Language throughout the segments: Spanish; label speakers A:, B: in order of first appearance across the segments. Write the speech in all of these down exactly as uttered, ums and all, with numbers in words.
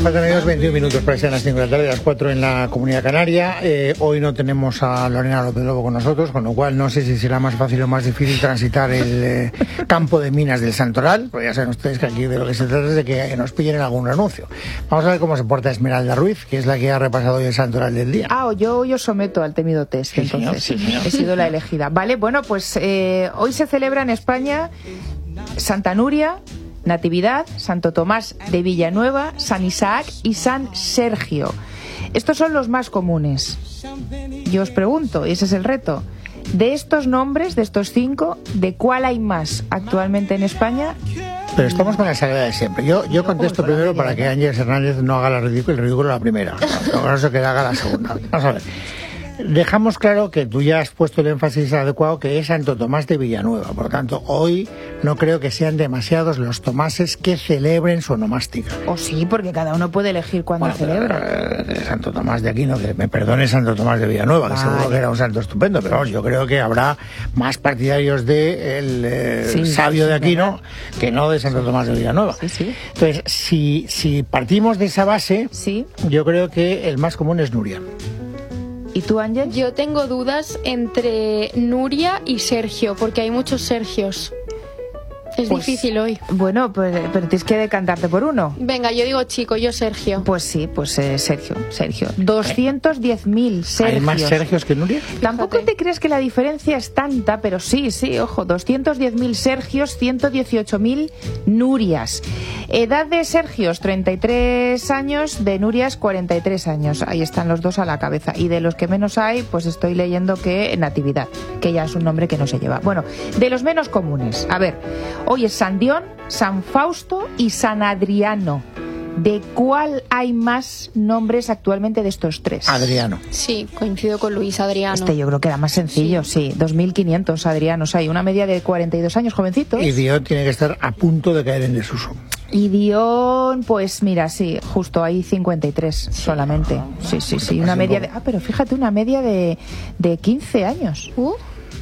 A: faltan ellos veintiún minutos para que sean las cinco de la tarde, las cuatro en la Comunidad Canaria. Eh, hoy no tenemos a Lorena López Lobo con nosotros, con lo cual no sé si será más fácil o más difícil transitar el eh, campo de minas del Santoral, porque ya saben ustedes que aquí de lo que se trata es de que nos pillen en algún anuncio. Vamos a ver cómo se porta Esmeralda Ruiz, que es la que ha repasado hoy el Santoral del día.
B: Ah, yo, yo someto al temido test,
A: sí,
B: entonces.
A: Señor, sí, señor.
B: He sido la elegida. Vale, bueno, pues eh, hoy se celebra en España Santa Nuria, Natividad, Santo Tomás de Villanueva, San Isaac y San Sergio. Estos son los más comunes. Yo os pregunto, y ese es el reto, de estos nombres, de estos cinco, ¿de cuál hay más actualmente en España?
A: Pero estamos con la salida de siempre. Yo, yo contesto primero para que Ángeles Hernández no haga la ridícula, el ridículo la primera. No sé que haga la segunda. Vamos a ver. Dejamos claro que tú ya has puesto el énfasis adecuado, que es Santo Tomás de Villanueva. Por lo tanto, hoy no creo que sean demasiados los tomases que celebren su onomástica.
B: O sí, porque cada uno puede elegir cuándo
A: bueno,
B: celebra.
A: Eh, Santo Tomás de Aquino, que me perdone Santo Tomás de Villanueva, que vale. Seguro que era un santo estupendo, pero vamos, yo creo que habrá más partidarios de el eh, sí, sabio de Aquino ¿verdad? Que no de Santo Tomás de Villanueva.
B: Sí, sí.
A: Entonces, si, si partimos de esa base,
B: sí.
A: Yo creo que el más común es Nuria.
B: ¿Y tú, Ángel?
C: Yo tengo dudas entre Nuria y Sergio, porque hay muchos Sergios. Es
B: pues,
C: difícil hoy.
B: Bueno, pues, pero tienes que decantarte por uno.
C: Venga, yo digo chico, yo Sergio.
B: Pues sí, pues eh, Sergio, Sergio. doscientos diez mil Sergios.
A: ¿Hay más Sergios que Nuria?
B: Tampoco Fíjate. Te crees que la diferencia es tanta, pero sí, sí, ojo, doscientos diez mil Sergios, ciento dieciocho mil Nurias. Edad de Sergios, treinta y tres años, de Nurias, cuarenta y tres años. Ahí están los dos a la cabeza. Y de los que menos hay, pues estoy leyendo que Natividad, que ya es un nombre que no se lleva. Bueno, de los menos comunes, a ver, hoy es San Dión, San Fausto y San Adriano. ¿De cuál hay más nombres actualmente de estos tres?
A: Adriano.
C: Sí, coincido con Luis, Adriano.
B: Este yo creo que era más sencillo, sí. sí dos mil quinientos Adrianos hay, una media de cuarenta y dos años, jovencitos.
A: Y Dion tiene que estar a punto de caer en desuso.
B: Y Dion, pues mira, sí, justo hay cincuenta y tres sí. solamente. Sí, sí, sí, una media de... Ah, pero fíjate, una media de, de quince años.
C: Uh,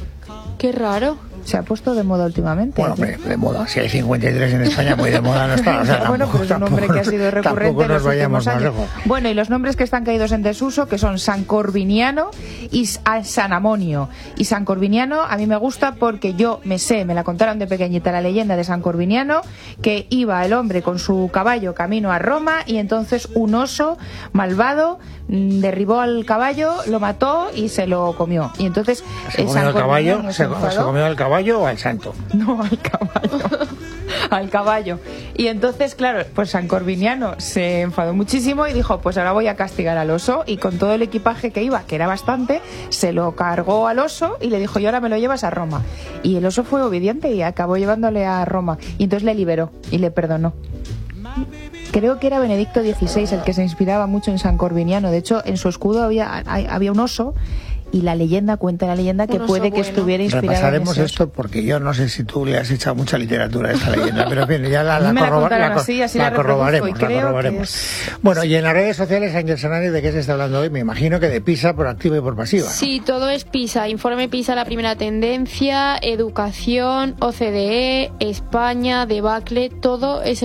C: qué raro.
B: Se ha puesto de moda últimamente.
A: Bueno, hombre, de moda. Si hay cincuenta y tres en España, muy de moda no está. O sea,
B: bueno, pero es un nombre que ha sido recurrente en los últimos años. Bueno, y los nombres que están caídos en desuso, que son San Corviniano y San Amonio. Y San Corviniano a mí me gusta porque yo me sé, me la contaron de pequeñita la leyenda de San Corviniano, que iba el hombre con su caballo camino a Roma y entonces un oso malvado derribó al caballo, lo mató y se lo comió. Y entonces
A: ¿Se comió al caballo? ¿Se, ¿Se comió al caballo o al santo?
B: No, al caballo. Al caballo. Y entonces, claro, pues San Corviniano se enfadó muchísimo y dijo, pues ahora voy a castigar al oso, y con todo el equipaje que iba, que era bastante, se lo cargó al oso y le dijo, y ahora me lo llevas a Roma. Y el oso fue obediente y acabó llevándole a Roma. Y entonces le liberó y le perdonó. Creo que era Benedicto dieciséis el que se inspiraba mucho en San Corviniano. De hecho, en su escudo había, había un oso, y la leyenda, cuenta la leyenda, que puede que bueno. estuviera inspirada.
A: Repasaremos
B: en
A: esto porque yo no sé si tú le has echado mucha literatura a esta leyenda, pero en fin, ya la, la, corroba, la, así, así la, la corrobaremos. La corrobaremos. Es... Bueno, y en las redes sociales, Ángeles Hernández, ¿de qué se está hablando hoy? Me imagino que de PISA por activa y por pasiva, ¿no?
C: Sí, todo es PISA. Informe PISA, la primera tendencia, educación, O C D E, España, debacle, todo es